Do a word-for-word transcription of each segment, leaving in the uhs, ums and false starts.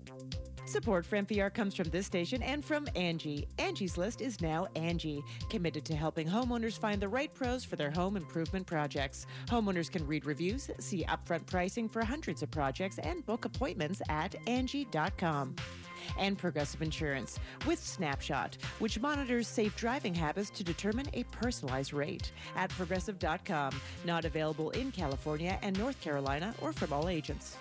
Support for N P R comes from this station and from Angie. Angie's List is now Angie, committed to helping homeowners find the right pros for their home improvement projects. Homeowners can read reviews, see upfront pricing for hundreds of projects, and book appointments at Angie dot com. And Progressive Insurance with Snapshot, which monitors safe driving habits to determine a personalized rate at Progressive dot com. Not available in California and North Carolina or from all agents.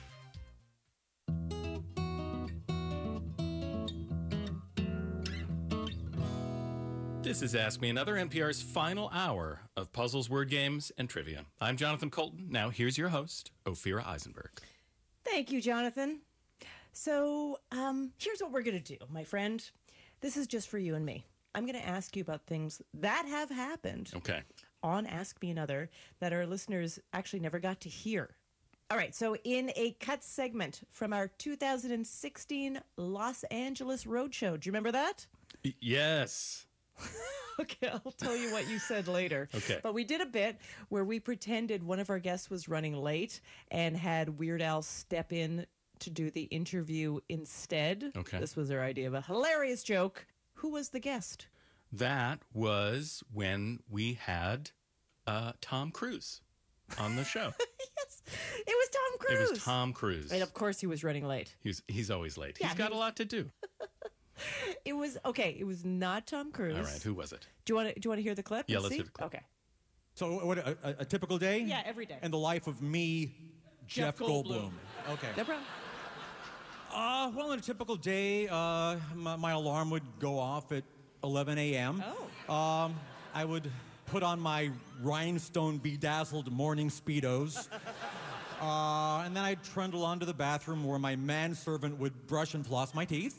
This is Ask Me Another, N P R's final hour of puzzles, word games, and trivia. I'm Jonathan Colton. Now here's your host, Ophira Eisenberg. Thank you, Jonathan. So, um, here's what we're going to do, my friend. This is just for you and me. I'm going to ask you about things that have happened Okay. on Ask Me Another that our listeners actually never got to hear. All right, so in a cut segment from our two thousand sixteen Los Angeles Roadshow, do you remember that? Y- yes. Okay, I'll tell you what you said later. Okay. But we did a bit where we pretended one of our guests was running late and had Weird Al step in to do the interview instead. Okay. This was our idea of a hilarious joke. Who was the guest? That was when we had uh, Tom Cruise on the show. Yes, it was Tom Cruise. It was Tom Cruise. And of course he was running late. He's, he's always late. Yeah, he's got he a lot to do. It was, okay, it was not Tom Cruise. All right, who was it? Do you want to, do you want to hear the clip? Yeah, and let's see? hear the clip. Okay. So, what a, a, a typical day? Yeah, every day. And the life of me, Jeff, Jeff Goldblum. Goldblum. Okay. No problem. Uh, well, on a typical day, uh, my, my alarm would go off at eleven a.m. Oh. Um, I would put on my rhinestone bedazzled morning Speedos. uh, and then I'd trundle onto the bathroom where my manservant would brush and floss my teeth.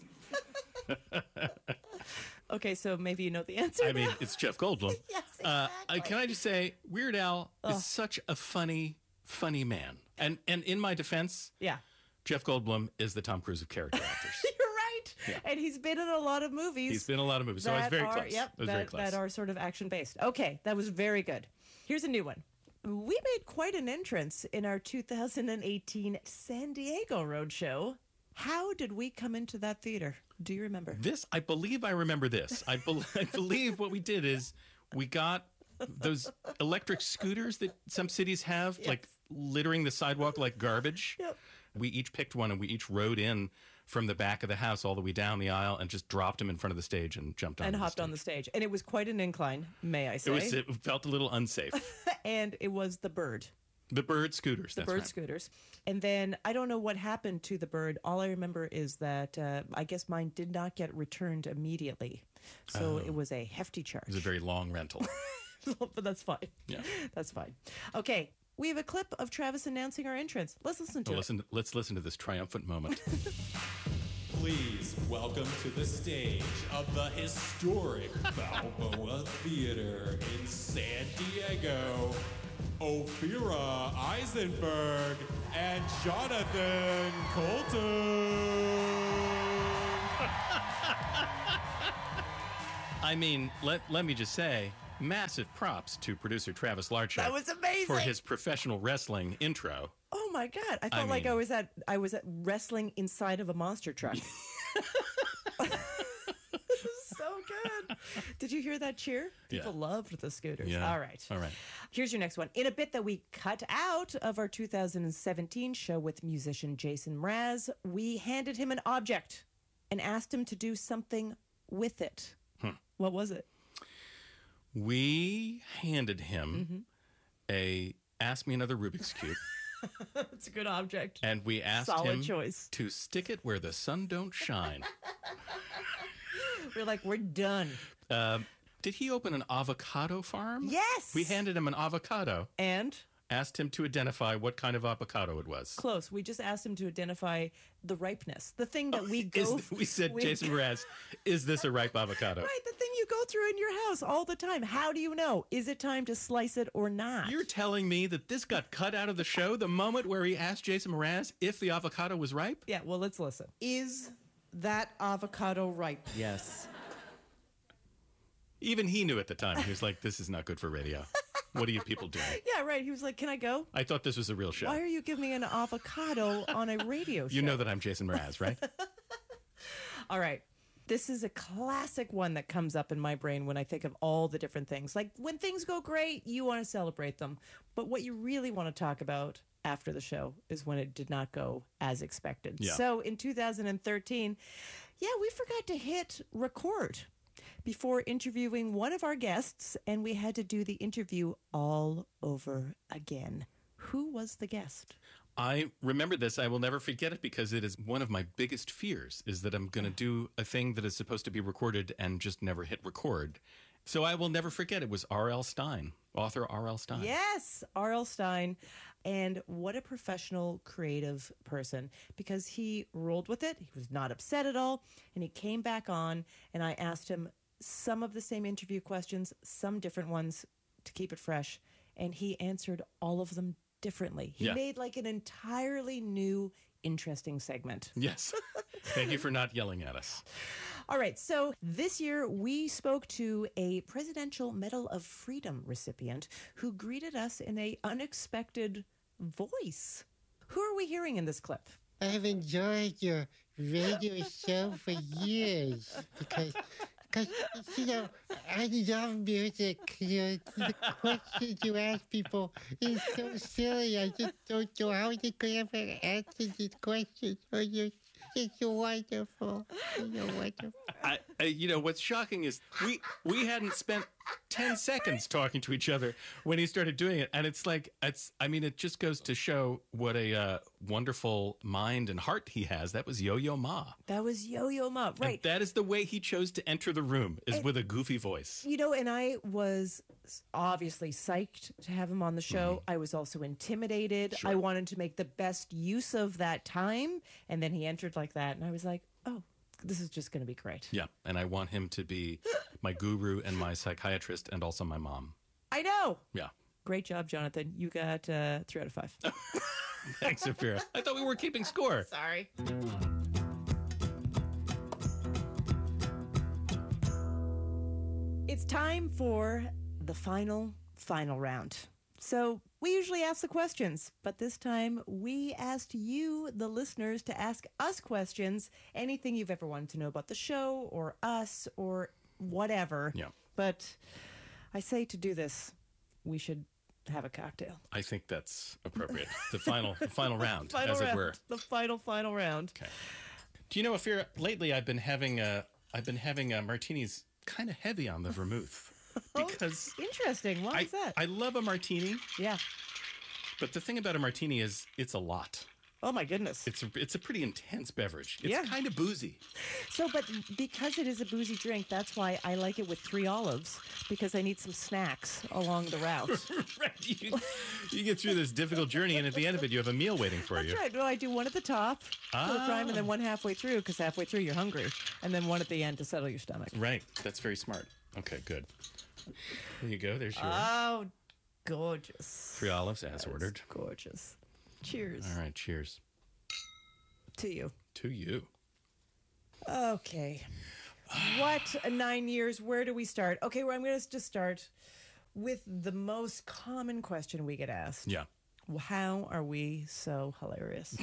Okay, so maybe you know the answer I mean, now. it's Jeff Goldblum. Yes, Uh, exactly. uh, can I just say, Weird Al is such a funny, funny man. And and in my defense, Yeah. Jeff Goldblum is the Tom Cruise of character actors. You're right. And he's been in a lot of movies. He's been in a lot of movies, so I was that very are, close. Yep, I was that, very close. that are sort of action-based. Okay, that was very good. Here's a new one. We made quite an entrance in our two thousand eighteen San Diego Roadshow. How did we come into that theater? Do you remember? This, I believe I remember this. I, bel I believe what we did is we got those electric scooters that some cities have, Yes. like littering the sidewalk like garbage. Yep. We each picked one and we each rode in from the back of the house all the way down the aisle and just dropped them in front of the stage and jumped on And the hopped stage. on the stage. And it was quite an incline, may I It say. was. It felt a little unsafe. And it was the Bird. The Bird scooters. The that's Bird right. scooters. And then I don't know what happened to the Bird. All I remember is that uh, I guess mine did not get returned immediately. So it was a hefty charge. It was a very long rental. But that's fine. Yeah. That's fine. Okay. We have a clip of Travis announcing our entrance. Let's listen to it. listen. Let's listen to this triumphant moment. Please welcome to the stage of the historic Balboa Theater in San Diego, Ophira Eisenberg and Jonathan Colton. I mean, let let me just say, massive props to producer Travis Larchuk. That was amazing. For his professional wrestling intro. Oh my God. I felt I like mean- I was at I was at wrestling inside of a monster truck. This is so good. Did you hear that cheer? People Yeah. loved the scooters. Yeah. All right. All right. Here's your next one. In a bit that we cut out of our two thousand seventeen show with musician Jason Mraz, we handed him an object and asked him to do something with it. Hmm. What was it? We handed him Mm-hmm. a Ask Me Another Rubik's Cube, It's a good object. and we asked Solid him choice. to stick it where the sun don't shine. We're like, we're done. Did he open an avocado farm? Yes. We handed him an avocado, And asked him to identify what kind of avocado it was. close. We just asked him to identify the ripeness, the thing that we Is go. th- we said, we- Jason Mraz, is this a ripe avocado? Right, the thing you go through in your house all the time. How do you know? Is it time to slice it or not? You're telling me that this got cut out of the show the moment where he asked Jason Mraz if the avocado was ripe? Yeah, well, let's listen. Is that avocado ripe? Yes. Even he knew at the time. He was like, this is not good for radio. What are you people doing? Yeah, right. He was like, can I go? I thought this was a real show. Why are you giving me an avocado on a radio show? You know that I'm Jason Mraz, right? All right. This is a classic one that comes up in my brain when I think of all the different things. Like when things go great, you want to celebrate them. But what you really want to talk about after the show is when it did not go as expected. Yeah. So in two thousand thirteen, yeah, we forgot to hit record before interviewing one of our guests, and we had to do the interview all over again. Who was the guest? I remember this. I will never forget it because it is one of my biggest fears is that I'm going to do a thing that is supposed to be recorded and just never hit record. So I will never forget. It was R L. Stine, author R L. Stine. Yes, R L. Stine. And what a professional, creative person, because he rolled with it. He was not upset at all. And he came back on, and I asked him some of the same interview questions, some different ones to keep it fresh. And he answered all of them differently. He Yeah. made like an entirely new, interesting segment. Yes. Thank you for not yelling at us. All right. So this year we spoke to a Presidential Medal of Freedom recipient who greeted us in a unexpected voice. Who are we hearing in this clip? I've enjoyed your radio show for years because, because you know, I love music. You know, the questions you ask people is so silly. I just don't know how they could ever answer these questions. So you're just wonderful. You're wonderful. I, I, you know, what's shocking is we we hadn't spent ten seconds talking to each other when he started doing it. And it's like, it's, I mean, it just goes to show what a uh, wonderful mind and heart he has. That was Yo-Yo Ma. That was Yo-Yo Ma, right? And that is the way he chose to enter the room, is And- with a goofy voice. You know, and I was obviously psyched to have him on the show. I was also intimidated. Sure. I wanted to make the best use of that time. And then he entered like that. And I was like, oh, this is just going to be great. Yeah. And I want him to be my guru and my psychiatrist and also my mom. I know. Yeah. Great job, Jonathan. You got uh, three out of five. Thanks, Sophia. I thought we were keeping score. Sorry. It's time for the final, final round. So we usually ask the questions, but this time we asked you, the listeners, to ask us questions, anything you've ever wanted to know about the show or us or whatever. Yeah. But I say to do this, we should have a cocktail. I think that's appropriate. The final the final round, Final as round. it were. The final, final round. Okay. Do you know, Afira, lately I've been having uh, I've been having uh, martinis kind of heavy on the vermouth. Because Interesting. Why I, is that? I love a martini, yeah. but the thing about a martini is it's a lot. Oh, my goodness. It's a, it's a pretty intense beverage. It's Yeah. kind of boozy. So, but because it is a boozy drink, that's why I like it with three olives, because I need some snacks along the route. Right. You, you get through this difficult journey, and at the end of it, you have a meal waiting for you. That's right. Well, I do one at the top for the prime, and then one halfway through, because halfway through you're hungry, and then one at the end to settle your stomach. Right. That's very smart. Okay, good. There you go. There's your Oh, gorgeous. three olives as That is ordered. Gorgeous. Cheers All right. Cheers to you. to you. Okay. What nine years? Where do we start? Okay, well, I'm going to just start with the most common question we get asked. Yeah. How are we so hilarious?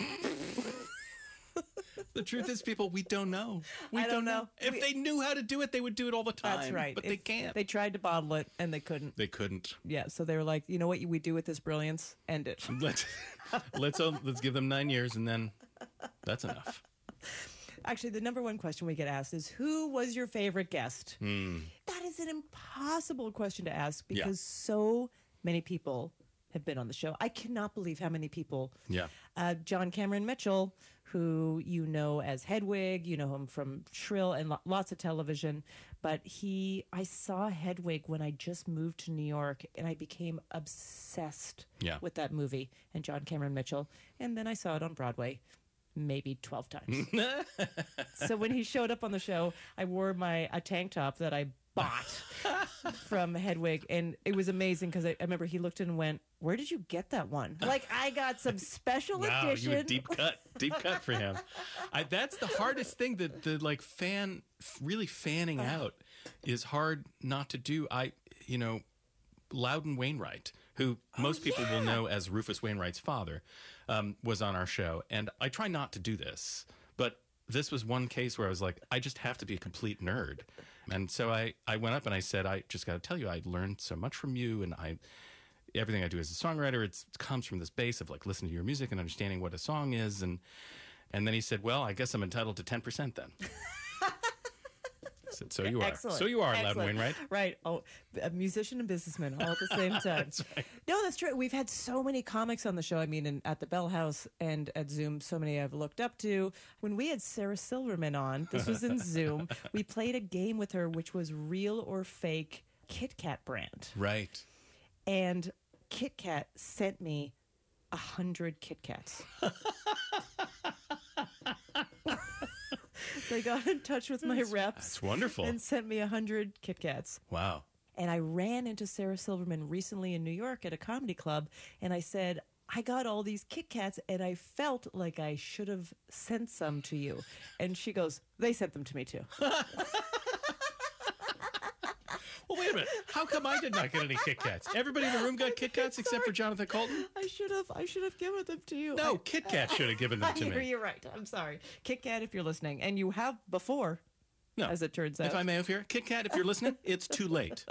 The truth is, people, we don't know. We I don't know. If We- they knew how to do it, they would do it all the time. That's right. But they If can't. They tried to bottle it and they couldn't. They couldn't. Yeah, so they were like, you know what we do with this brilliance? End it. Let's let's uh, let's give them nine years, and then that's enough. Actually, the number one question we get asked is, who was your favorite guest? Hmm. That is an impossible question to ask Yeah. because so many people have been on the show. I cannot believe how many people. Yeah. Uh, John Cameron Mitchell, who you know as Hedwig, you know him from Shrill and lo- lots of television. But he, I saw Hedwig when I just moved to New York, and I became obsessed Yeah. with that movie and John Cameron Mitchell. And then I saw it on Broadway maybe twelve times. So when he showed up on the show, I wore my a tank top that I bought from Hedwig, and it was amazing because I, I remember he looked in and went, "Where did you get that one?" Like, I got some special Wow, edition. you a deep cut, deep cut for him. I, that's the hardest thing. That the like fan really fanning out is hard not to do. I, you know, Loudon Wainwright, who most people will know as Rufus Wainwright's father, um, was on our show. And I try not to do this, but this was one case where I was like, I just have to be a complete nerd. And so I, I went up and I said, I just got to tell you, I learned so much from you. And I, everything I do as a songwriter, it's, it comes from this base of like listening to your music and understanding what a song is. And, and then he said, well, I guess I'm entitled to ten percent then. I said, so you are. Excellent. So you are, Excellent. Loudon Wainwright. Right. Oh, a musician and businessman all at the same time. That's right. No, that's true. We've had so many comics on the show. I mean, in, at the Bell House and at Zoom, so many I've looked up to. When we had Sarah Silverman on, this was in Zoom, we played a game with her, which was real or fake Kit Kat brand. Right. And Kit Kat sent me a hundred Kit Kats. They got in touch with my reps. That's wonderful. And sent me a hundred Kit Kats. Wow. And I ran into Sarah Silverman recently in New York at a comedy club, and I said, I got all these Kit Kats, and I felt like I should have sent some to you. And she goes, they sent them to me too. Well, wait a minute. How come I did not get any Kit Kats? Everybody in the room got Kit Kats except for Jonathan Colton? I should have I should have given them to you. No, I, Kit Kat should have given them to you're, me. you're right. I'm sorry. Kit Kat, if you're listening. And you have before, No. as it turns out. If I may have here, Kit Kat, if you're listening, it's too late.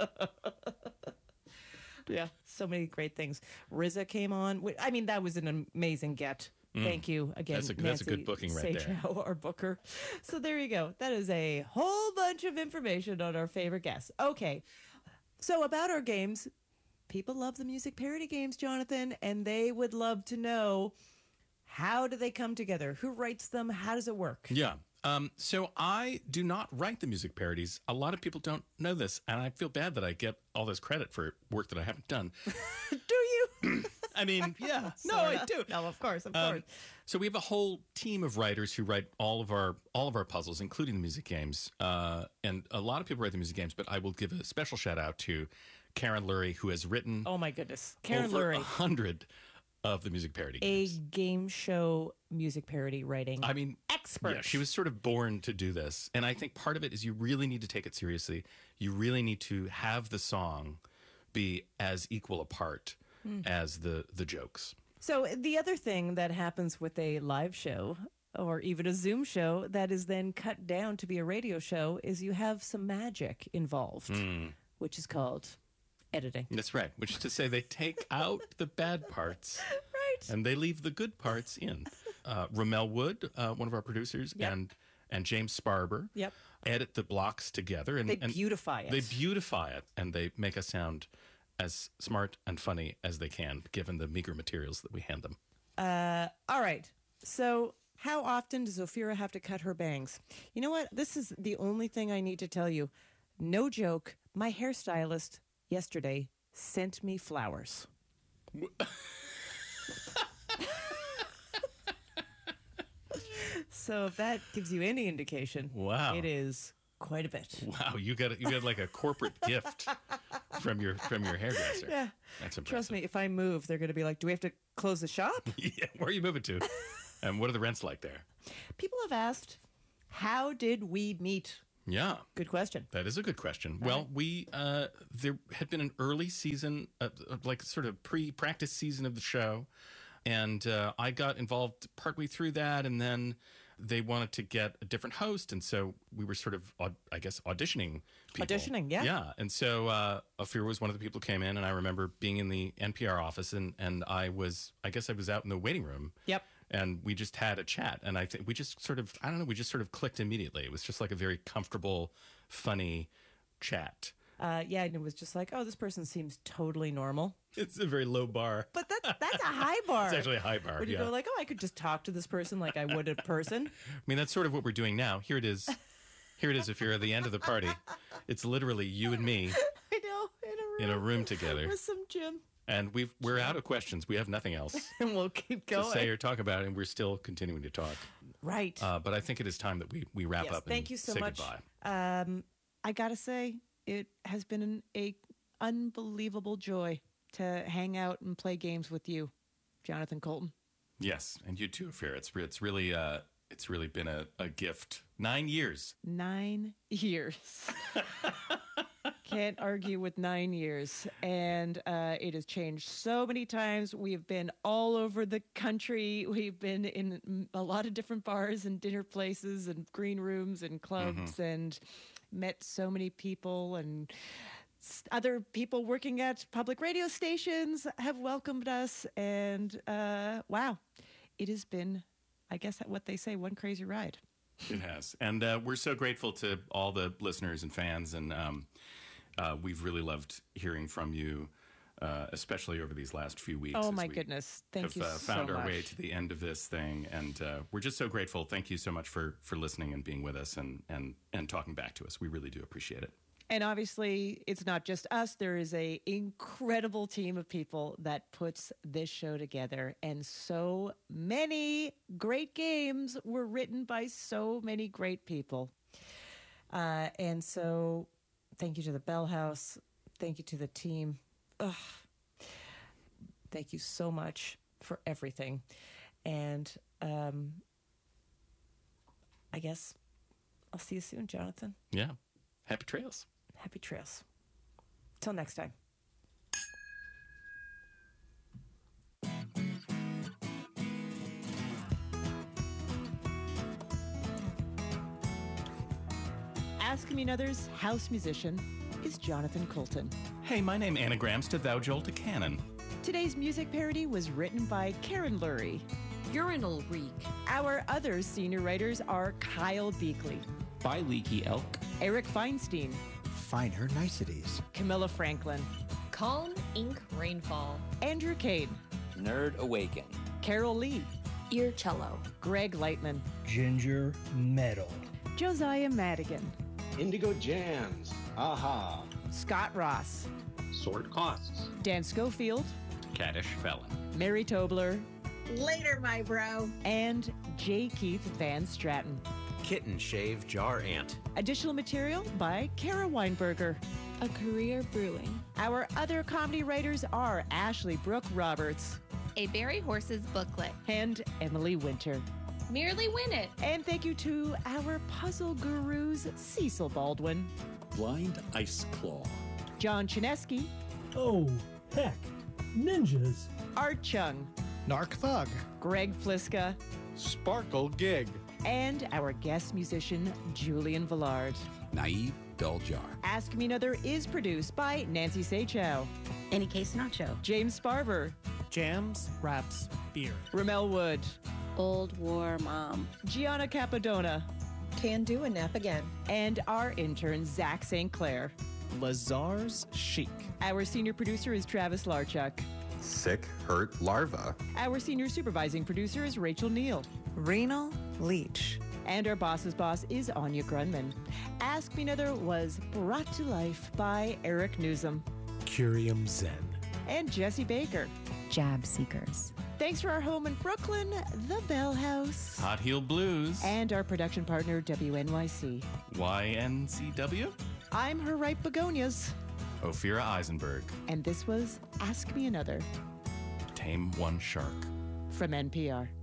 Yeah, so many great things. R Z A came on. Wh- I mean, that was an amazing get. Thank you again. That's a- that's a good Nancy booking right there. Sachow, our booker. So there you go. That is a whole bunch of information on our favorite guests. Okay, so about our games, people love the music parody games, Jonathan, and they would love to know, how do they come together? Who writes them? How does it work? Yeah. Um, so I do not write the music parodies. A lot of people don't know this, and I feel bad that I get all this credit for work that I haven't done. Do you? I mean, yeah. No, I Sorta. do. No, of course, of Um, course. so we have a whole team of writers who write all of our all of our puzzles, including the music games. Uh, and a lot of people write the music games, but I will give a special shout out to Karen Lurie, who has written Oh my goodness, Karen over a Lurie, hundred of the music parody a games. game show music parody writing I mean, expert. yeah, she was sort of born to do this, and I think part of it is you really need to take it seriously. You really need to have the song be as equal a part as the the jokes. So the other thing that happens with a live show or even a Zoom show that is then cut down to be a radio show is you have some magic involved, which is called editing. That's right. Which is to say, they take out the bad parts, Right. and they leave the good parts in. Uh, Ramel Wood, uh, one of our producers, Yep. and and James Sparber, Yep. edit the blocks together, and They and beautify it. They beautify it, and they make us sound as smart and funny as they can, given the meager materials that we hand them. Uh, all right. So how often does Ophira have to cut her bangs? You know what? This is the only thing I need to tell you. No joke. My hairstylist yesterday sent me flowers. So if that gives you any indication, Wow. it is quite a bit. Wow, you got you got like a corporate gift from your from your hairdresser. Yeah. That's impressive. Trust me, if I move, they're going to be like, do we have to close the shop? Yeah, where are you moving to? And what are the rents like there? People have asked, how did we meet? Yeah. Good question. That is a good question. Well, we uh, there had been an early season, uh, like sort of pre-practice season of the show, and uh, I got involved partway through that, and then they wanted to get a different host, and so we were sort of, aud- I guess, auditioning people. Auditioning, yeah. Yeah, and so uh, Ophir was one of the people who came in, and I remember being in the N P R office, and and I was, I guess I was out in the waiting room. Yep. And we just had a chat, and I think we just sort of, I don't know, we just sort of clicked immediately. It was just like a very comfortable, funny chat. Uh, yeah, and it was just like, oh, this person seems totally normal. It's a very low bar. But that's that's a high bar. It's actually a high bar, When you yeah. go like, oh, I could just talk to this person like I would a person. I mean, that's sort of what we're doing now. Here it is. Here it is if you're at the end of the party. It's literally you and me I know, in a room. in a room together. With some gym. And we've, we're out of questions. We have nothing else And we'll keep to going. say or talk about, and we're still continuing to talk. Right. Uh, but I think it is time that we, we wrap yes, up and thank you so say much. goodbye. Um, I got to say, it has been an a unbelievable joy to hang out and play games with you, Jonathan Colton. Yes, and you too, Fear. It's, it's really... Uh, It's really been a, a gift. Nine years. Nine years. can't argue with nine years. And uh, it has changed so many times. We've been all over the country. We've been in a lot of different bars and dinner places and green rooms and clubs mm-hmm. and met so many people, and other people working at public radio stations have welcomed us. And uh, wow, it has been, I guess what they say, one crazy ride. It has. And uh, we're so grateful to all the listeners and fans. And um, uh, we've really loved hearing from you, uh, especially over these last few weeks. Oh, my goodness. Thank have, you uh, so found our much. way to the end of this thing. And uh, we're just so grateful. Thank you so much for, for listening and being with us and, and, and talking back to us. We really do appreciate it. And obviously, it's not just us. There is a incredible team of people that puts this show together. And so many great games were written by so many great people. Uh, and so thank you to the Bell House. Thank you to the team. Ugh. Thank you so much for everything. And um, I guess I'll see you soon, Jonathan. Yeah. Happy trails. Happy trails. Till next time. Ask Me Another's house musician is Jonathan Coulton. Hey, my name anagrams to Thou Jolt a Cannon. Today's music parody was written by Karen Lurie. Urinal Reek. Our other senior writers are Kyle Beakley, By Leaky Elk, Eric Feinstein, Finer Niceties, Camilla Franklin, Calm Ink Rainfall. Andrew Kane, Nerd Awaken, Carol Lee, Ear Cello. Greg Lightman, Ginger Metal, Josiah Madigan, Indigo Jams, Aha, Scott Ross, Sword Costs, Dan Schofield, Caddish Felon, Mary Tobler, Later, my bro. and J. Keith Van Stratton. Kitten Shave Jar Ant. Additional material by Kara Weinberger. A Career Brewing. Our other comedy writers are Ashley Brooke Roberts A Barry Horse's Booklet. and Emily Winter. Merely Win It. And thank you to our puzzle gurus, Cecil Baldwin, Blind Ice Claw. John Chinesky, oh, heck, ninjas, Art Chung, Narc Thug, Greg Pliska, Sparkle Gig, and our guest musician, Julian Villard. Naive Dull Jar. Ask Me Another is produced by Nancy Sachow, Any Case Nacho. James Sparber, jams, wraps, beer. Ramel Wood, Old War Mom. Gianna Capadona, Can Do a Nap Again. and our intern, Zach Saint Clair. Lazar's Chic. Our senior producer is Travis Larchuk. Sick Hurt Larva. Our senior supervising producer is Rachel Neal. Renal Leach. And our boss's boss is Anya Grunman. Ask Me Another was brought to life by Eric Newsom Curium Zen. and Jesse Baker. Jab Seekers. Thanks for our home in Brooklyn, the Bell House. Hot Heel Blues. And our production partner, W N Y C. Y N C W. I'm her right begonias. Ophira Eisenberg. And this was Ask Me Another Tame One Shark. from N P R.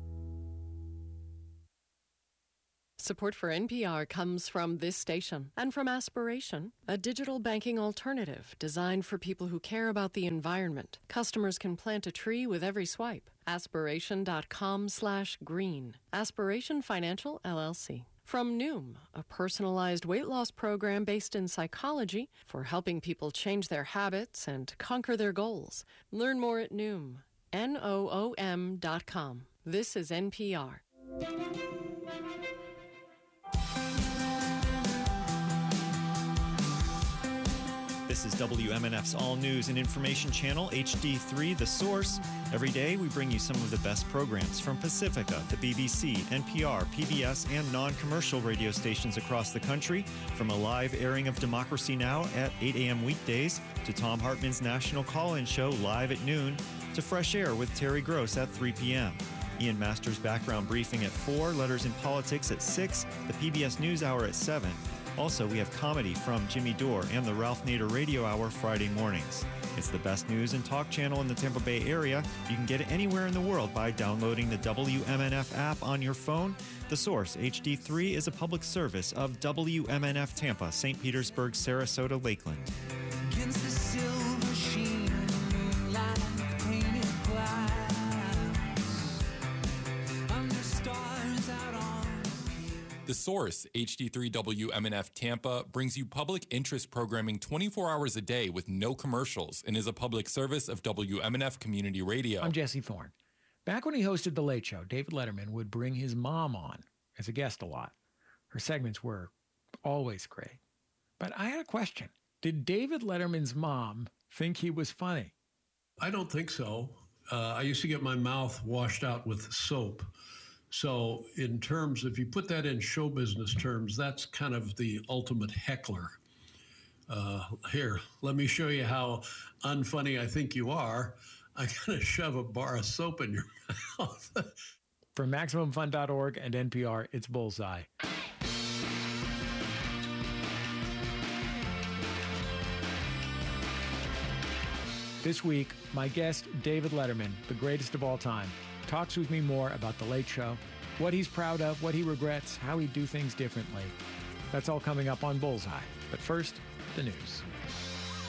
Support for N P R comes from this station and from Aspiration, a digital banking alternative designed for people who care about the environment. Customers can plant a tree with every swipe. Aspiration.com slash green. Aspiration Financial, L L C. From Noom, a personalized weight loss program based in psychology for helping people change their habits and conquer their goals. Learn more at Noom, N O O M dot com. This is N P R. This is W M N F's All News and Information Channel, H D three, The Source. Every day, we bring you some of the best programs from Pacifica, the B B C, N P R, P B S, and non-commercial radio stations across the country, from a live airing of Democracy Now! At eight a.m. weekdays, to Tom Hartman's National Call-In Show live at noon, to Fresh Air with Terry Gross at three p.m. Ian Masters' Background Briefing at four, Letters in Politics at six, the P B S NewsHour at seven. Also, we have comedy from Jimmy Dore and the Ralph Nader Radio Hour Friday mornings. It's the best news and talk channel in the Tampa Bay area. You can get it anywhere in the world by downloading the W M N F app on your phone. The Source H D three is a public service of W M N F Tampa, Saint Petersburg, Sarasota, Lakeland. Against the silver sheen of the moonlight, painted glass, under stars out on The Source H D three W M N F Tampa brings you public interest programming twenty-four hours a day with no commercials and is a public service of W M N F Community Radio. I'm Jesse Thorne. Back when he hosted The Late Show, David Letterman would bring his mom on as a guest a lot. Her segments were always great. But I had a question. Did David Letterman's mom think he was funny? I don't think so. Uh, I used to get my mouth washed out with soap. So in terms, if you put that in show business terms, that's kind of the ultimate heckler. Uh, here, let me show you how unfunny I think you are. I'm going to shove a bar of soap in your mouth. From Maximum Fun dot org and N P R, it's Bullseye. This week, my guest, David Letterman, the greatest of all time, talks with me more about The Late Show, what he's proud of, what he regrets, how he'd do things differently. That's all coming up on Bullseye. But first, the news.